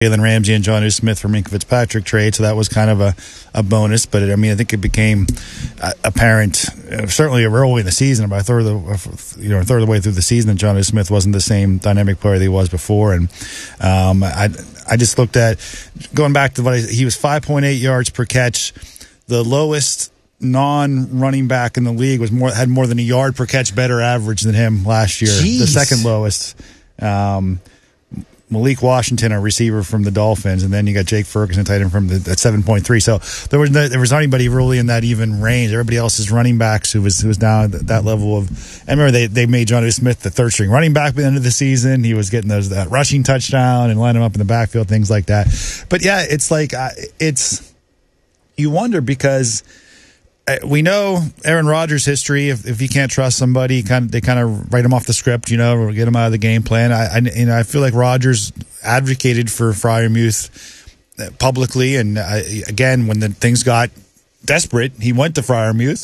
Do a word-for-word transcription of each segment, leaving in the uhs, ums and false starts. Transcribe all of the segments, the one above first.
Jalen Ramsey and Jonnu Smith for Minkah Fitzpatrick trade, so that was kind of a, a bonus. But it, I mean, I think it became uh, apparent, uh, certainly early in the season, about a third of the, you know, a third of the way through the season, that Jonnu Smith wasn't the same dynamic player that he was before. And um, I, I just looked at going back to what I, he was five point eight yards per catch, the lowest non-running back in the league was more had more than a yard per catch better average than him last year. Jeez. The second lowest. Um, Malik Washington, a receiver from the Dolphins, and then you got Jake Ferguson, tight end from the at seven point three. So there was no, there was not anybody really in that even range. Everybody else is running backs who was who was down at that level of. I remember they they made Jonnu Smith the third string running back by the end of the season. He was getting those that rushing touchdown and lining him up in the backfield, things like that. But yeah, it's like uh, it's you wonder because. We know Aaron Rodgers' history. If, if he can't trust somebody, kind of, they kind of write him off the script, you know, or get him out of the game plan. I, I, you know, I feel like Rodgers advocated for Freiermuth publicly, and I, again, when the things got desperate, he went to Freiermuth.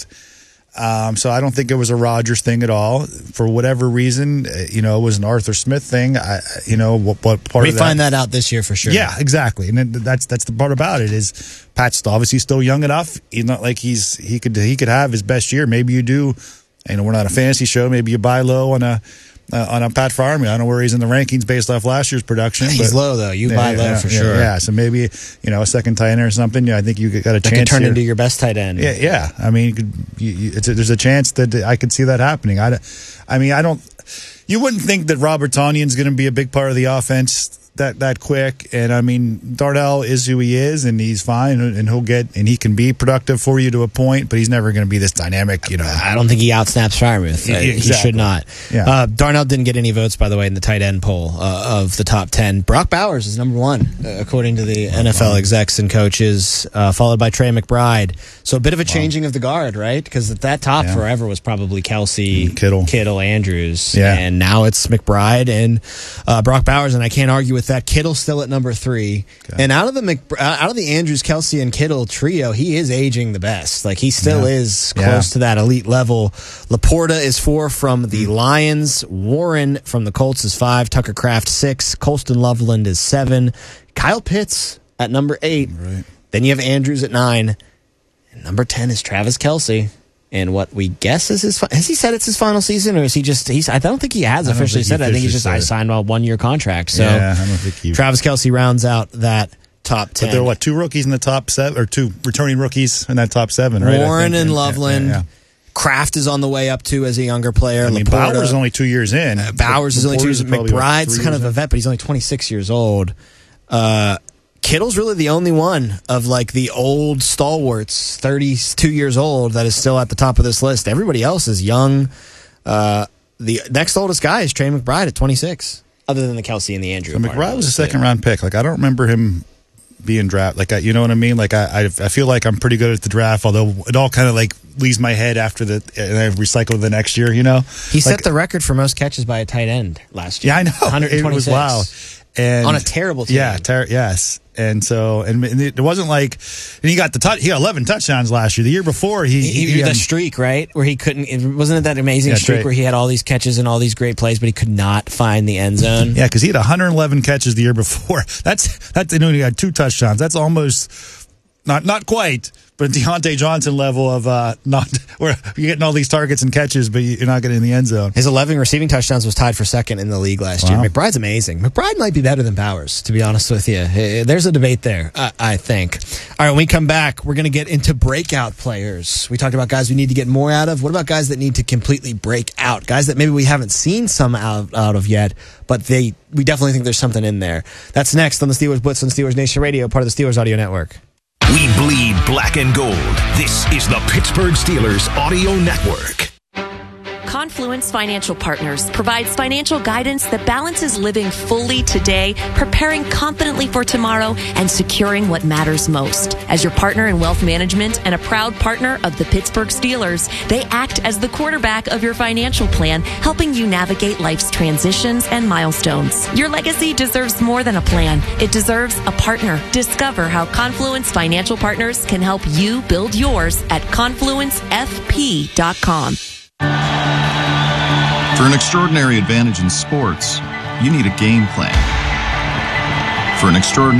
Um, so I don't think it was a Rodgers thing at all. For whatever reason, you know, it was an Arthur Smith thing. I, you know, what, what part we of that? We find that out this year for sure. Yeah, exactly. And that's that's the part about it is Pat's obviously still young enough. He's not like he's he could he could have his best year. Maybe you do. You know, we're not a fantasy show. Maybe you buy low on a uh, on a Pat Freiermuth. I don't know where he's in the rankings based off last year's production. He's but, low though. You yeah, buy low yeah, for yeah, sure. Yeah. So maybe you know a second tight end or something. Yeah, I think you got a that chance. Could turn here. into your best tight end. Yeah, yeah. I mean, you could, you, you, it's a, there's a chance that I could see that happening. I, I mean, I don't. You wouldn't think that Robert Tonyan's going to be a big part of the offense that that quick. And I mean, Darnell is who he is, and he's fine, and he'll get and he can be productive for you to a point, but he's never going to be this dynamic. You know, I don't think he outsnaps Freiermuth. Yeah, He exactly. should not. Yeah. Uh, Darnell didn't get any votes, by the way, in the tight end poll uh, of the top ten. Brock Bowers is number one, uh, according to the N F L execs and coaches, uh, followed by Trey McBride. So a bit of a changing of the guard, right? Because at that top Yeah. forever was probably Kelsey, Kittle, Kittle, Andrews, yeah. and now it's McBride and uh, Brock Bowers, and I can't argue with that. Kittle's still at number three, okay. and out of the Mc, out of the Andrews, Kelsey, and Kittle trio, he is aging the best. Like he still yeah. is close yeah. to that elite level. Laporta is four from the Lions. Warren from the Colts is five. Tucker Kraft six. Colston Loveland is seven. Kyle Pitts at number eight. Right. Then you have Andrews at nine. And number ten is Travis Kelce. And what we guess is his. Has he said it's his final season, or is he just? He's. I don't think he has officially said it. I think he's just. I signed a one year contract. So yeah, I don't think he. Travis Kelce rounds out that top ten. But there are what two rookies in the top seven, or two returning rookies in that top seven, right? Warren and yeah, Loveland. Yeah, yeah. Kraft is on the way up too as a younger player. I mean, Laporta, Bowers is only two years in. Uh, Bowers is only two years in. McBride's kind of a in. vet, but he's only twenty-six years old. Uh, Kittle's really the only one of like the old stalwarts, thirty-two years old, that is still at the top of this list. Everybody else is young. Uh, the next oldest guy is Trey McBride at twenty-six, other than the Kelsey and the Andrew. So McBride was a second round pick. Like I don't remember him being drafted. Like I, you know what I mean? Like I, I, I feel like I'm pretty good at the draft, although it all kind of like leaves my head after the and I recycle the next year. You know, he like, set the record for most catches by a tight end last year. Yeah, I know. one twenty-six. It was wow. And on a terrible team. Yeah, ter- yes. And so, and it wasn't like, and he got the touch. He got eleven touchdowns last year. The year before, he, he, he, he um, the streak, right, where he couldn't. It, wasn't it that amazing yeah, streak right. where he had all these catches and all these great plays, but he could not find the end zone? Yeah, because he had one hundred eleven catches the year before. That's that's you know he had two touchdowns. That's almost not not quite, but Deontay Johnson level of uh, not where you're getting all these targets and catches, but you're not getting in the end zone. His eleven receiving touchdowns was tied for second in the league last wow. year. McBride's amazing. McBride might be better than Bowers, to be honest with you. There's a debate there, I, I think. All right, when we come back, we're going to get into breakout players. We talked about guys we need to get more out of. What about guys that need to completely break out? Guys that maybe we haven't seen some out, out of yet, but they we definitely think there's something in there. That's next on the Steelers Blitz on Steelers Nation Radio, part of the Steelers Audio Network. We bleed black and gold. This is the Pittsburgh Steelers Audio Network. Confluence Financial Partners provides financial guidance that balances living fully today, preparing confidently for tomorrow, and securing what matters most. As your partner in wealth management and a proud partner of the Pittsburgh Steelers, they act as the quarterback of your financial plan, helping you navigate life's transitions and milestones. Your legacy deserves more than a plan. It deserves a partner. Discover how Confluence Financial Partners can help you build yours at confluence f p dot com. For an extraordinary advantage in sports, you need a game plan. For an extraordinary